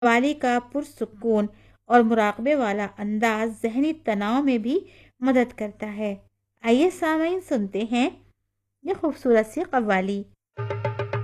कव्वाली का पुरसुकून और मुराकबे वाला अंदाज ज़हनी तनाव में भी मदद करता है। आइए सामईन सुनते हैं ये खूबसूरत सी कव्वाली।